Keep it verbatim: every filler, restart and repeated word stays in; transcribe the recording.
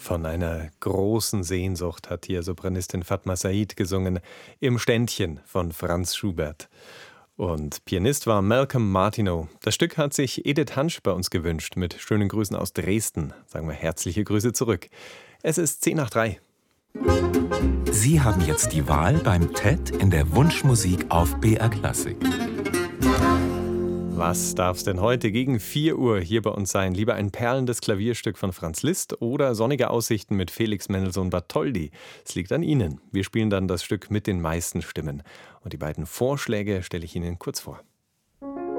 Von einer großen Sehnsucht hat hier Sopranistin Fatma Said gesungen, im Ständchen von Franz Schubert. Und Pianist war Malcolm Martineau. Das Stück hat sich Edith Hansch bei uns gewünscht, mit schönen Grüßen aus Dresden. Sagen wir herzliche Grüße zurück. Es ist zehn nach drei. Sie haben jetzt die Wahl beim T E D in der Wunschmusik auf B R Klassik. Was darf es denn heute gegen vier Uhr hier bei uns sein? Lieber ein perlendes Klavierstück von Franz Liszt oder sonnige Aussichten mit Felix Mendelssohn Bartholdy? Es liegt an Ihnen. Wir spielen dann das Stück mit den meisten Stimmen. Und die beiden Vorschläge stelle ich Ihnen kurz vor.